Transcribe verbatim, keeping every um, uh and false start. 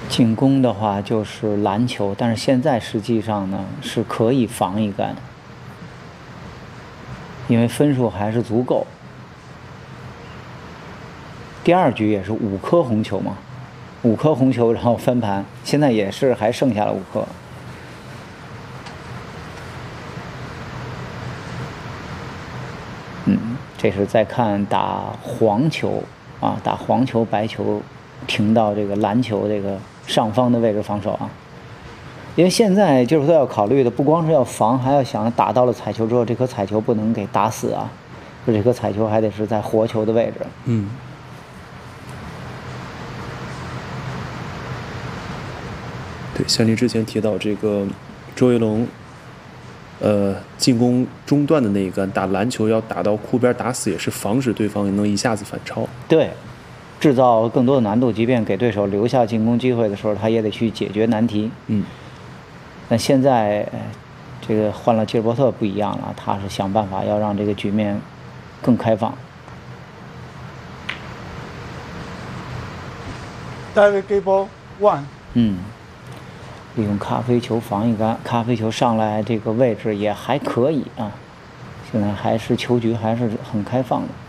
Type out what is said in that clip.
进攻的话就是篮球，但是现在实际上呢是可以防一杆，因为分数还是足够。第二局也是五颗红球嘛，五颗红球然后翻盘，现在也是还剩下了五颗。嗯，这是在看打黄球啊，打黄球白球停到这个篮球这个上方的位置防守啊。因为现在就是说要考虑的不光是要防，还要想打到了彩球之后，这颗彩球不能给打死啊，就这颗彩球还得是在活球的位置。 嗯。对，像您之前提到这个周一龙，呃，进攻中段的那一杆打篮球要打到库边打死，也是防止对方能一下子反超。 对，制造更多的难度，即便给对手留下进攻机会的时候，他也得去解决难题。 嗯。 那现在这个换了吉尔伯特不一样了，他是想办法要让这个局面更开放。 David Gable one。 嗯。利用咖啡球防一杆，咖啡球上来这个位置也还可以啊，现在还是球局还是很开放的。